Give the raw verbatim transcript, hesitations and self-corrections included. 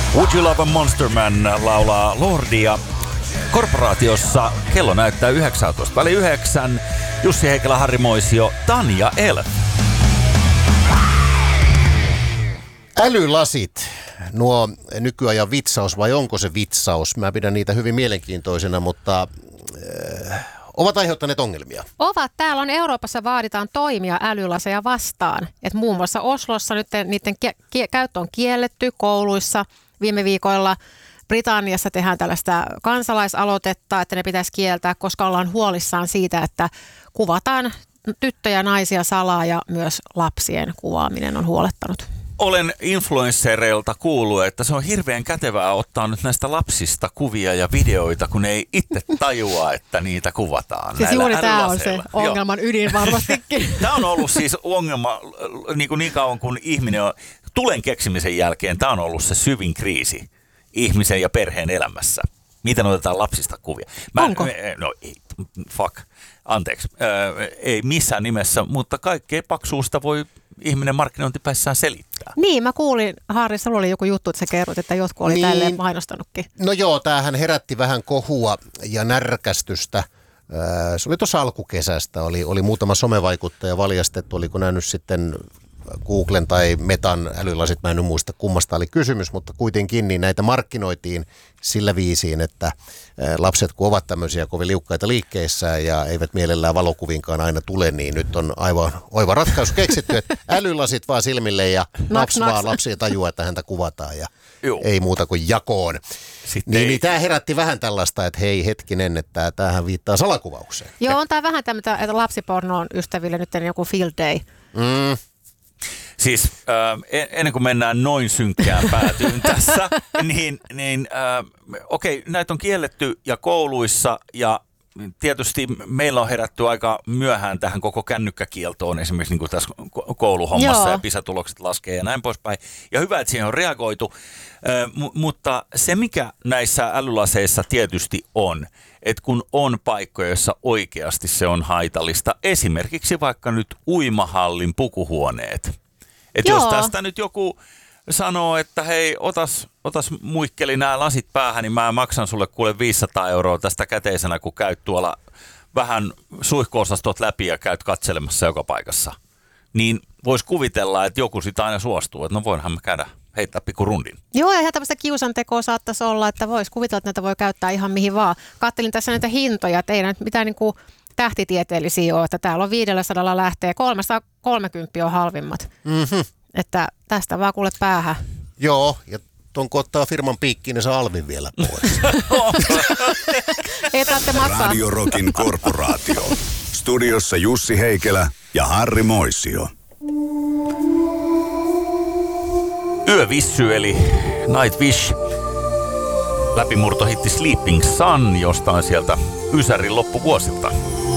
Would You Love a Monster Man laulaa Lordia. Korporaatiossa kello näyttää yhdeksäntoista väli yhdeksän. Jussi Heikelä, Harri Moisio, Tanja Elf. Älylasit, nuo nykyajan vitsaus vai onko se vitsaus? Mä pidän niitä hyvin mielenkiintoisena, mutta äh, ovat aiheuttaneet ongelmia. Ovat. Täällä on Euroopassa vaaditaan toimia älylaseja vastaan. Et muun muassa Oslossa nyt niiden kie- kie- käyttö on kielletty kouluissa viime viikoilla. Britanniassa tehdään tällaista kansalaisaloitetta, että ne pitäisi kieltää, koska ollaan huolissaan siitä, että kuvataan tyttöjä ja naisia salaa ja myös lapsien kuvaaminen on huolettanut. Olen influenssereilta kuullut, että se on hirveän kätevää ottaa nyt näistä lapsista kuvia ja videoita, kun ei itse tajua, että niitä kuvataan. Siis juuri tämä on se ongelman ydin varmastikin. Tämä on ollut siis ongelma niin, kuin niin kauan kuin ihminen on, tulen keksimisen jälkeen, tämä on ollut se syvin kriisi ihmisen ja perheen elämässä. Miten otetaan lapsista kuvia? Mä, Onko? No ei, fuck, anteeksi, äh, ei missään nimessä, mutta kaikkea paksuusta voi ihminen markkinointipäissään selittää. Niin, mä kuulin, Harri, sulla oli joku juttu, että sä kerrot, että jotkut oli niin tälleen mainostanutkin. No joo, tämähän herätti vähän kohua ja närkästystä. Se oli tuossa alkukesästä, oli, oli muutama somevaikuttaja valjastettu, oliko nähnyt sitten Googlen tai Metan älylasit, mä en muista kummasta oli kysymys, mutta kuitenkin niin näitä markkinoitiin sillä viisiin, että lapset kun ovat tämmöisiä kovin liukkaita liikkeissään ja eivät mielellään valokuvinkaan aina tule, niin nyt on aivan oiva ratkaisu keksitty, että älylasit vaan silmille ja naps vaan lapsi tajuaa, että häntä kuvataan ja Joo. ei muuta kuin jakoon. Niin, niin tämä herätti vähän tällaista, että hei hetkinen, että tämähän viittaa salakuvaukseen. Joo, on tämä vähän tämmöistä, että lapsiporno on ystäville nyt joku field day. Mm. Siis äh, ennen kuin mennään noin synkkään päätyyn tässä, niin, niin äh, okei, näitä on kielletty ja kouluissa ja tietysti meillä on herätty aika myöhään tähän koko kännykkäkieltoon, esimerkiksi niin kuin tässä kouluhommassa Joo. ja PISA-tulokset laskee ja näin poispäin. Ja hyvä, että siihen on reagoitu, äh, m- mutta se mikä näissä älylaseissa tietysti on, että kun on paikkoja, joissa oikeasti se on haitallista, esimerkiksi vaikka nyt uimahallin pukuhuoneet. Että jos tästä nyt joku sanoo, että hei, otas, otas muikkeli nämä lasit päähän, niin mä maksan sulle kuule viisisataa euroa tästä käteisenä, kun käyt tuolla vähän suihko-osastot läpi ja käyt katselemassa joka paikassa. Niin vois kuvitella, että joku sitä aina suostuu, että no voinhan mä käydä heittää pikku rundin. Joo, ja ihan tämmöistä kiusantekoa saattaisi olla, että vois kuvitella, että näitä voi käyttää ihan mihin vaan. Kattelin tässä näitä hintoja, että ei näitä mitään niin kuin tähtitieteellisiä ole, että täällä on viisisataa lähtee, kolmesataakolmekymmentä on halvimmat. Mm-hmm. Että tästä vaan kuule päähän. Joo, ja tuon kun ottaa firman piikkiin, niin saa alvin vielä pois. Ei tarvitse maksaa. Radio Rockin korporaatio. Studiossa Jussi Heikelä ja Harri Moisio. Yövissy eli Nightwish. Läpimurtohitti Sleeping Sun jostain sieltä Ysärin loppuvuosilta.